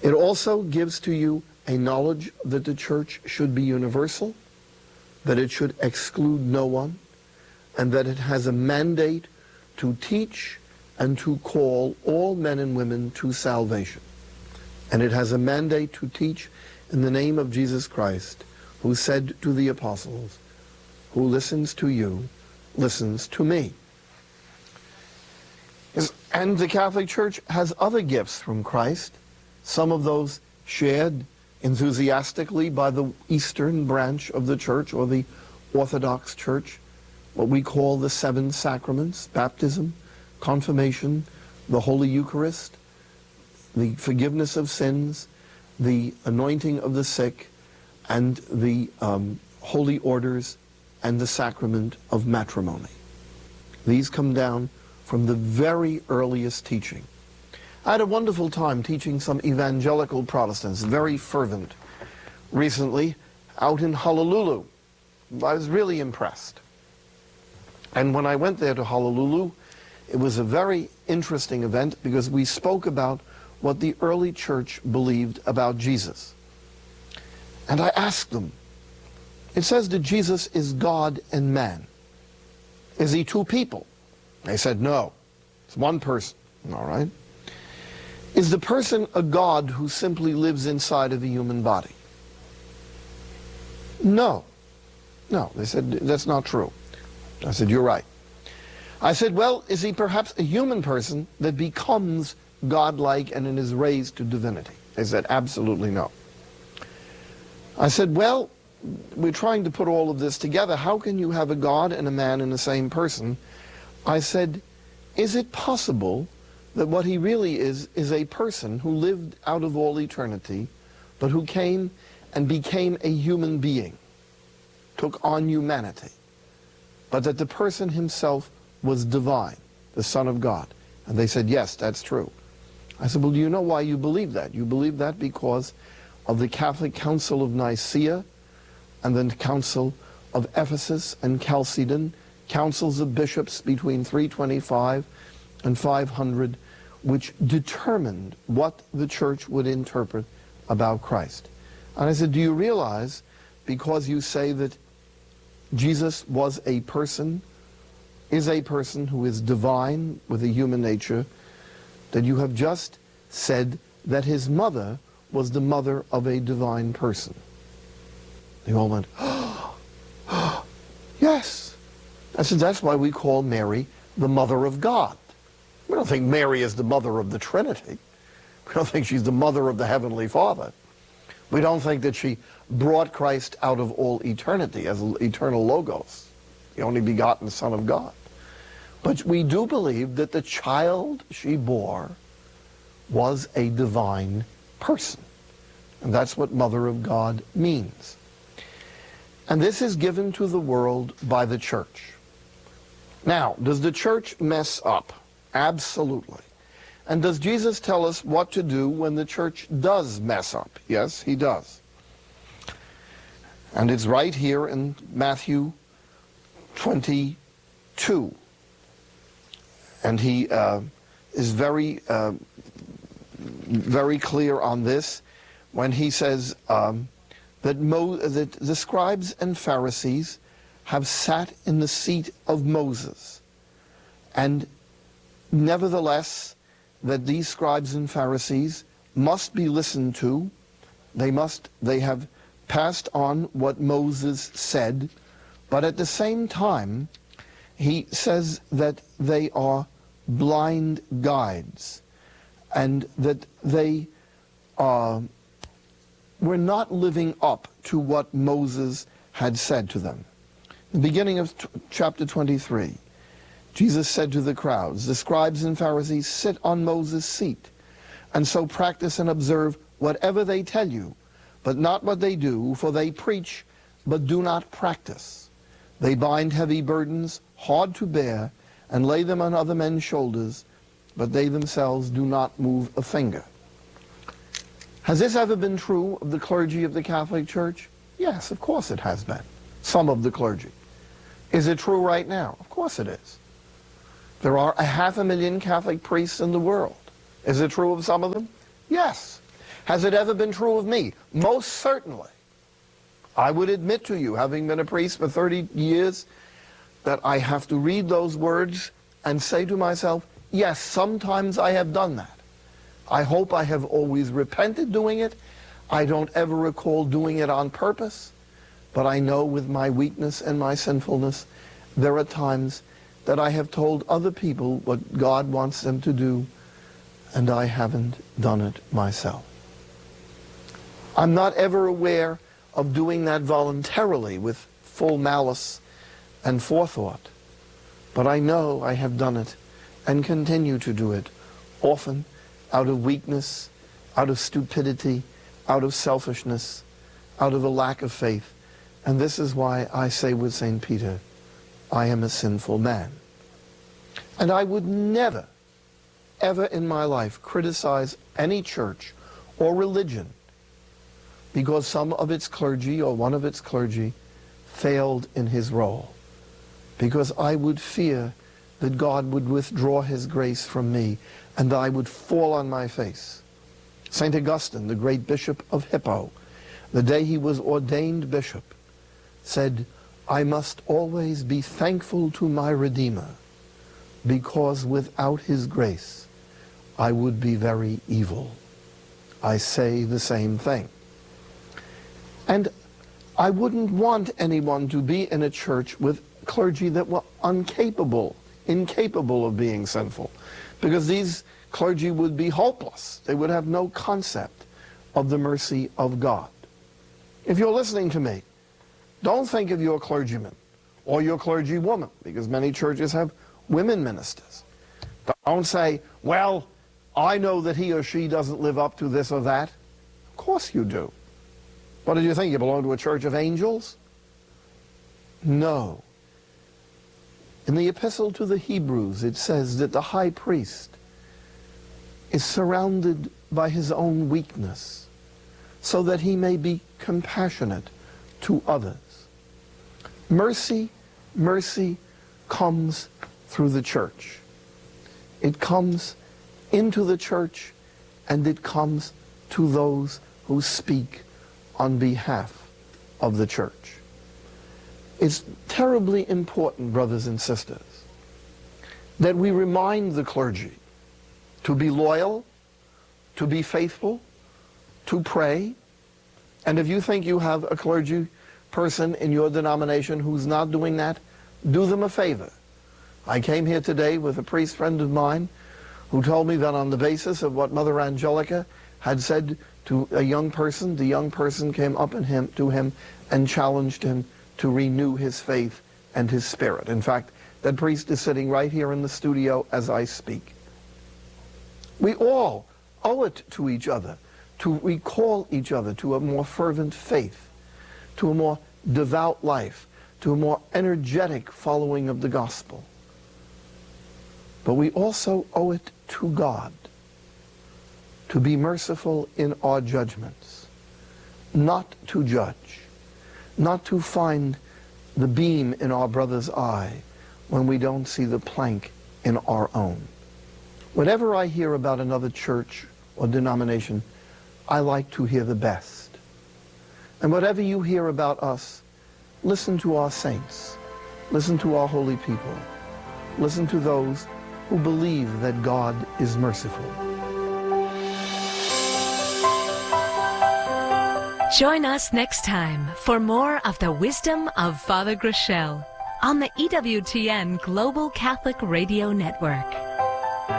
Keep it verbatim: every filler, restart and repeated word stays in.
It also gives to you a knowledge that the church should be universal, that it should exclude no one, and that it has a mandate to teach and to call all men and women to salvation. And it has a mandate to teach in the name of Jesus Christ, who said to the apostles, "Who listens to you, listens to me." And the Catholic Church has other gifts from Christ, some of those shared enthusiastically by the Eastern branch of the Church, or the Orthodox Church, what we call the seven sacraments: baptism, confirmation, the Holy Eucharist, the forgiveness of sins, the anointing of the sick, and the um, holy orders, and the sacrament of matrimony. These come down from the very earliest teaching. I had a wonderful time teaching some evangelical Protestants, very fervent, recently out in Honolulu. I was really impressed. And when I went there to Honolulu, it was a very interesting event because we spoke about what the early church believed about Jesus. And I asked them, it says that Jesus is God and man. Is he two people? They said, no, it's one person. All right. Is the person a God who simply lives inside of a human body? No. No, they said, that's not true. I said, you're right. I said, well, is he perhaps a human person that becomes godlike and is raised to divinity? They said, absolutely no. I said, well, we're trying to put all of this together. How can you have a God and a man in the same person? I said, is it possible that what he really is is a person who lived out of all eternity, but who came and became a human being, took on humanity, but that the person himself was divine, the Son of God? And they said, yes, that's true. I said, well, do you know why you believe that? You believe that because of the Catholic Council of Nicaea and the Council of Ephesus and Chalcedon, councils of bishops between three twenty-five and five hundred, which determined what the church would interpret about Christ. And I said, do you realize, because you say that Jesus was a person, is a person who is divine with a human nature, that you have just said that his mother was the mother of a divine person? They all went, oh, oh, yes. I said, that's why we call Mary the Mother of God. We don't think Mary is the mother of the Trinity. We don't think she's the mother of the Heavenly Father. We don't think that she brought Christ out of all eternity as eternal Logos, the only begotten Son of God. But we do believe that the child she bore was a divine person. And that's what Mother of God means. And this is given to the world by the church. Now, does the church mess up? Absolutely. And does Jesus tell us what to do when the church does mess up? Yes, he does. And it's right here in Matthew twenty-two. And he uh, is very, uh, very clear on this when he says um, that, Mo that the scribes and Pharisees have sat in the seat of Moses, and nevertheless that these scribes and Pharisees must be listened to. They must, they have passed on what Moses said, but at the same time he says that they are blind guides, and that they uh, were not living up to what Moses had said to them. The beginning of chapter twenty-three, Jesus said to the crowds, the scribes and Pharisees sit on Moses' seat, and so practice and observe whatever they tell you, but not what they do, for they preach, but do not practice. They bind heavy burdens, hard to bear, and lay them on other men's shoulders, but they themselves do not move a finger. Has this ever been true of the clergy of the Catholic Church? Yes, of course it has been. Some of the clergy. Is it true right now? Of course it is. There are a half a million Catholic priests in the world. Is it true of some of them? Yes. Has it ever been true of me? Most certainly. I would admit to you, having been a priest for thirty years, that I have to read those words and say to myself, yes, sometimes I have done that. I hope I have always repented doing it. I don't ever recall doing it on purpose, but I know with my weakness and my sinfulness, there are times that I have told other people what God wants them to do, and I haven't done it myself. I'm not ever aware of doing that voluntarily with full malice and forethought, but I know I have done it and continue to do it, often out of weakness, out of stupidity, out of selfishness, out of a lack of faith. And this is why I say with Saint Peter, I am a sinful man. And I would never, ever in my life criticize any church or religion because some of its clergy or one of its clergy failed in his role. Because I would fear that God would withdraw his grace from me and I would fall on my face. Saint Augustine, the great bishop of Hippo, the day he was ordained bishop, said, I must always be thankful to my Redeemer, because without his grace, I would be very evil. I say the same thing. And I wouldn't want anyone to be in a church with clergy that were incapable, incapable of being sinful, because these clergy would be hopeless. They would have no concept of the mercy of God. If you're listening to me, don't think of your clergyman or your clergywoman, because many churches have women ministers. Don't say, well, I know that he or she doesn't live up to this or that. Of course you do. What did you think? You belong to a church of angels? No. In the epistle to the Hebrews, it says that the high priest is surrounded by his own weakness so that he may be compassionate to others. Mercy, mercy comes through the church. It comes into the church and it comes to those who speak on behalf of the church. It's terribly important, brothers and sisters, that we remind the clergy to be loyal, to be faithful, to pray. And if you think you have a clergy person in your denomination who's not doing that, do them a favor. I came here today with a priest friend of mine who told me that on the basis of what Mother Angelica had said to a young person, the young person came up in him, to him and challenged him to renew his faith and his spirit. In fact, that priest is sitting right here in the studio as I speak. We all owe it to each other to recall each other to a more fervent faith, to a more devout life, to a more energetic following of the gospel. But we also owe it to God to be merciful in our judgments, not to judge, not to find the beam in our brother's eye when we don't see the plank in our own. Whenever I hear about another church or denomination, I like to hear the best. And whatever you hear about us, listen to our saints, listen to our holy people, listen to those who believe that God is merciful. Join us next time for more of the wisdom of Father Groeschel on the E W T N Global Catholic Radio Network.